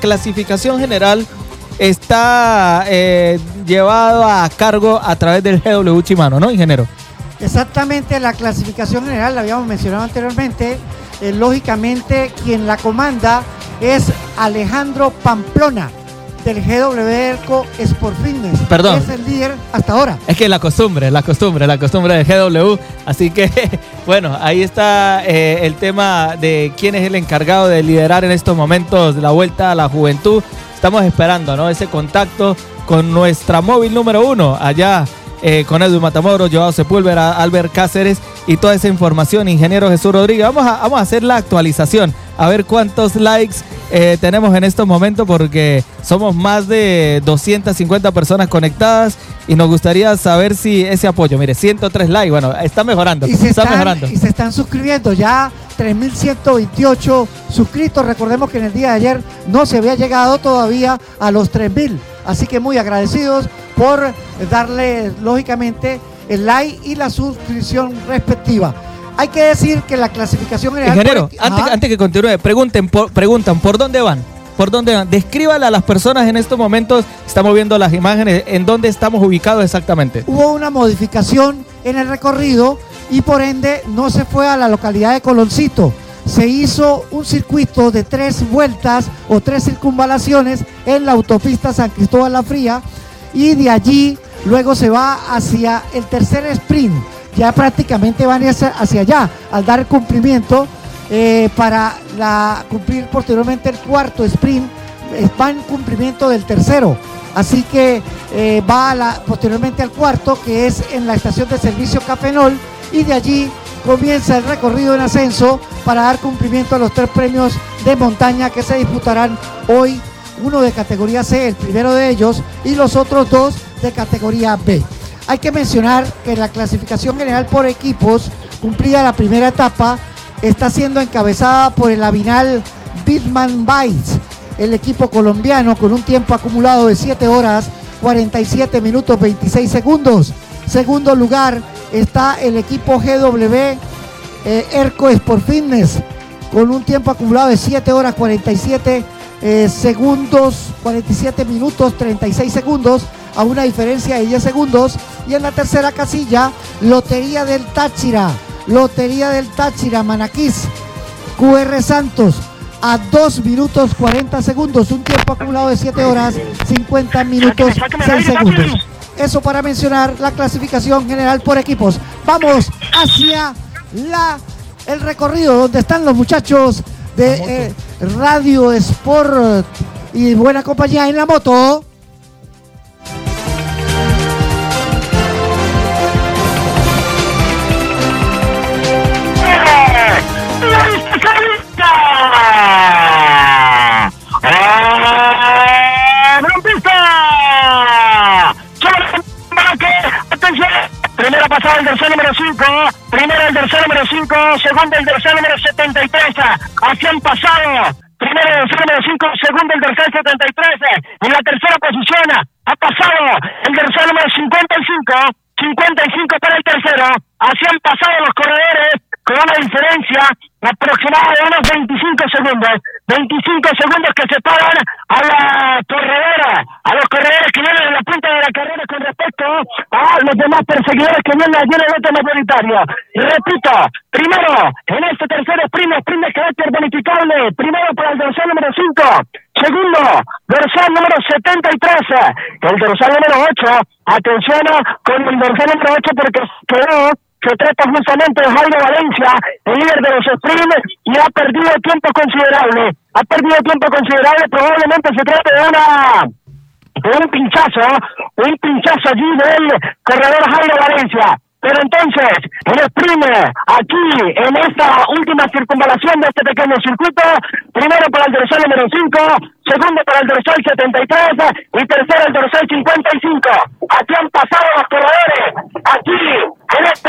clasificación general está llevado a cargo a través del GW Chimano, ¿no, ingeniero? Exactamente, la clasificación general la habíamos mencionado anteriormente. Lógicamente, quien la comanda es Alejandro Pamplona, del GW ERCO Sport Fitness. Perdón. Es el líder hasta ahora. Es que la costumbre del GW. Así que, bueno, ahí está el tema de quién es el encargado de liderar en estos momentos la Vuelta a la Juventud. Estamos esperando, ¿no?, ese contacto con nuestra móvil número 1 allá con Edwin Matamoros, Joao Sepúlveda, Albert Cáceres y toda esa información, ingeniero Jesús Rodríguez. Vamos a hacer la actualización, a ver cuántos likes tenemos en estos momentos, porque somos más de 250 personas conectadas y nos gustaría saber si ese apoyo, mire, 103 likes, bueno, está mejorando, Y se están suscribiendo ya 3.128 suscritos. Recordemos que en el día de ayer no se había llegado todavía a los 3.000, así que muy agradecidos por darle, lógicamente, el like y la suscripción respectiva. Hay que decir que la clasificación general... Ingeniero, antes que continúe, preguntan ¿por dónde van? ¿Por dónde van? Descríbale a las personas en estos momentos, estamos viendo las imágenes, en dónde estamos ubicados exactamente. Hubo una modificación en el recorrido y por ende no se fue a la localidad de Coloncito. Se hizo un circuito de 3 vueltas o 3 circunvalaciones en la autopista San Cristóbal La Fría, y de allí luego se va hacia el tercer sprint. Ya prácticamente van hacia allá al dar cumplimiento para cumplir posteriormente el cuarto sprint. Va en cumplimiento del tercero, así que va posteriormente al cuarto, que es en la estación de servicio Cafenol, y de allí comienza el recorrido en ascenso para dar cumplimiento a los 3 premios de montaña que se disputarán hoy, uno de categoría C, el primero de ellos, y los otros 2 de categoría B. Hay que mencionar que la clasificación general por equipos, cumplida la primera etapa, está siendo encabezada por el Avinal Bitman Bites, el equipo colombiano, con un tiempo acumulado de 7 horas 47 minutos 26 segundos. Segundo lugar está el equipo GW ERCO Sport Fitness, con un tiempo acumulado de 7 horas 47 segundos, 47 minutos 36 segundos, a una diferencia de 10 segundos. Y en la tercera casilla, Lotería del Táchira Manaquís, QR Santos, a 2 minutos 40 segundos, un tiempo acumulado de 7 horas 50 minutos 6 segundos. Eso para mencionar la clasificación general por equipos. Vamos hacia el recorrido donde están los muchachos de Radio Sport y Buena Compañía en la moto. Primera pasada el dorsal número 5, primero el dorsal número 5, segundo el dorsal número 73, así han pasado, primero el dorsal número 5, segundo el dorsal 73, en la tercera posición ha pasado el dorsal número 55 para el tercero, así han pasado los corredores con una diferencia aproximada de unos 25 segundos que separan a los corredores que vienen en la punta de la carrera con respecto a los demás perseguidores que vienen allí en el lote mayoritario. Y repito, primero, en este tercer sprint de carácter bonificable, primero para el dorsal número 5, segundo, dorsal número 73, el dorsal número 8, atención con el dorsal número 8 porque se trata justamente de Jairo Valencia, el líder de los sprints, y ha perdido tiempo considerable, probablemente se trata de un pinchazo allí del corredor Jairo Valencia. Pero entonces, el sprint aquí, en esta última circunvalación de este pequeño circuito, primero para el dorsal número 5, segundo para el dorsal 73 y tercero el dorsal 55. Aquí han pasado los corredores, aquí, en este